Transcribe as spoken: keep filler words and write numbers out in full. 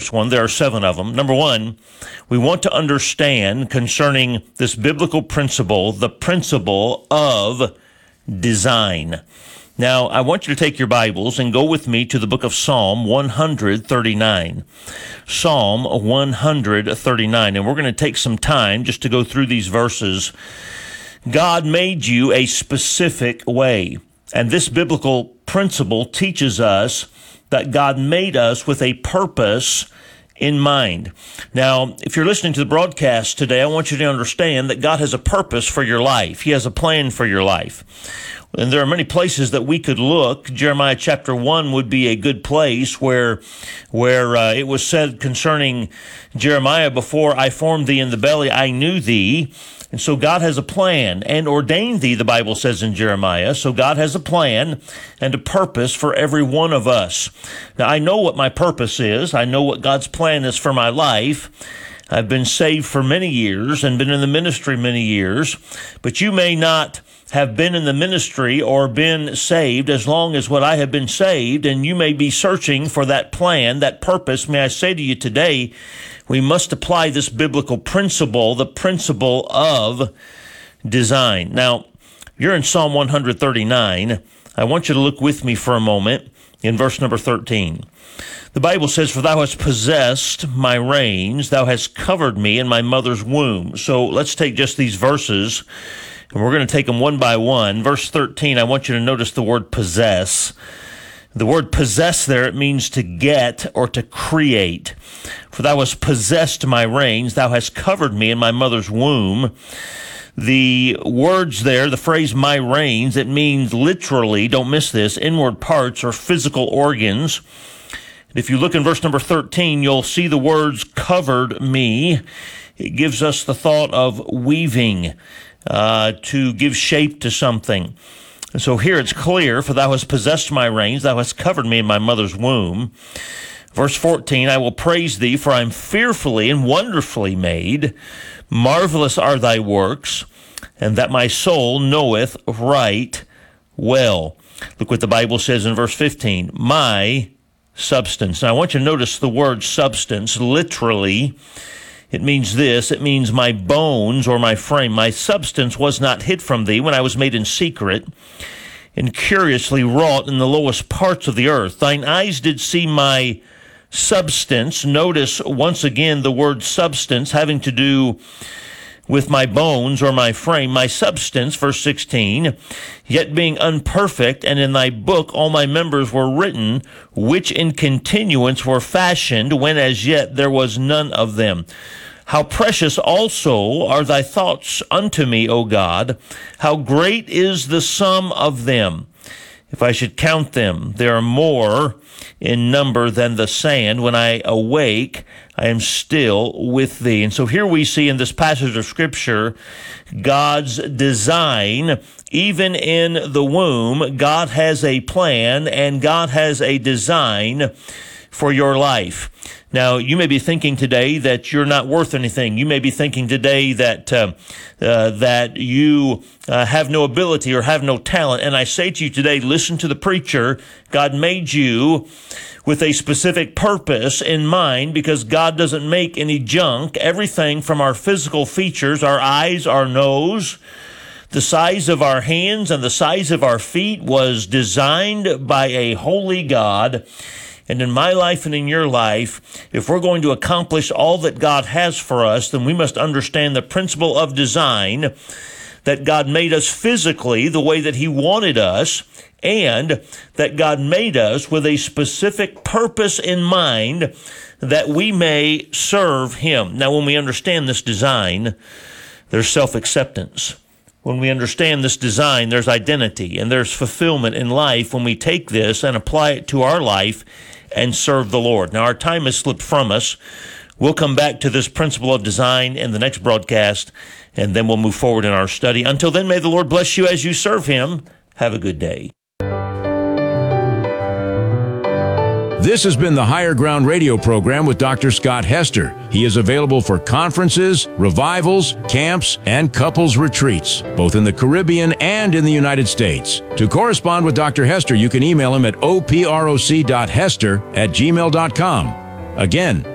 first one. There are seven of them. Number one, we want to understand concerning this biblical principle, the principle of design. Now, I want you to take your Bibles and go with me to the book of Psalm one thirty-nine. Psalm one thirty-nine. And we're going to take some time just to go through these verses. God made you a specific way. And this biblical principle teaches us that God made us with a purpose in mind. Now, if you're listening to the broadcast today, I want you to understand that God has a purpose for your life. He has a plan for your life. And there are many places that we could look. Jeremiah chapter one would be a good place where, where uh, it was said concerning Jeremiah, before I formed thee in the belly, I knew thee. And so God has a plan and ordained thee, the Bible says in Jeremiah. So God has a plan and a purpose for every one of us. Now, I know what my purpose is. I know what God's plan is for my life. I've been saved for many years and been in the ministry many years, but you may not have been in the ministry or been saved as long as what I have been saved, and you may be searching for that plan, that purpose. May I say to you today, we must apply this biblical principle, the principle of design. Now, you're in Psalm one thirty-nine. I want you to look with me for a moment in verse number thirteen. The Bible says, for thou hast possessed my reins, thou hast covered me in my mother's womb. So let's take just these verses, and we're going to take them one by one. Verse thirteen, I want you to notice the word possess. The word possess there, it means to get or to create. For thou hast possessed my reins, thou hast covered me in my mother's womb. The words there, the phrase my reins, it means literally, don't miss this, inward parts or physical organs. If you look in verse number thirteen, you'll see the words covered me. It gives us the thought of weaving, uh, to give shape to something. And so here it's clear, for thou hast possessed my reins, thou hast covered me in my mother's womb. Verse fourteen, I will praise thee, for I am fearfully and wonderfully made. Marvelous are thy works, and that my soul knoweth right well. Look what the Bible says in verse fifteen, my substance. Now I want you to notice the word substance. Literally, it means this. It means my bones or my frame. My substance was not hid from thee when I was made in secret and curiously wrought in the lowest parts of the earth. Thine eyes did see my substance. Notice once again the word substance having to do with my bones or my frame, my substance, verse sixteen, yet being unperfect, and in thy book all my members were written, which in continuance were fashioned, when as yet there was none of them. How precious also are thy thoughts unto me, O God! How great is the sum of them! If I should count them, there are more in number than the sand. When I awake, I am still with thee. And so here we see in this passage of Scripture, God's design. Even in the womb, God has a plan and God has a design for your life. Now, you may be thinking today that you're not worth anything. You may be thinking today that uh, uh, that you uh, have no ability or have no talent. And I say to you today, listen to the preacher. God made you with a specific purpose in mind, because God doesn't make any junk. Everything from our physical features, our eyes, our nose, the size of our hands, and the size of our feet was designed by a holy God. And in my life and in your life, if we're going to accomplish all that God has for us, then we must understand the principle of design, that God made us physically the way that He wanted us, and that God made us with a specific purpose in mind that we may serve Him. Now, when we understand this design, there's self-acceptance. When we understand this design, there's identity and there's fulfillment in life when we take this and apply it to our life and serve the Lord. Now, our time has slipped from us. We'll come back to this principle of design in the next broadcast, and then we'll move forward in our study. Until then, may the Lord bless you as you serve Him. Have a good day. This has been the Higher Ground radio program with Doctor Scott Hester. He is available for conferences, revivals, camps, and couples retreats, both in the Caribbean and in the United States. To correspond with Doctor Hester, you can email him at o p r o c dot hester at gmail dot com. Again,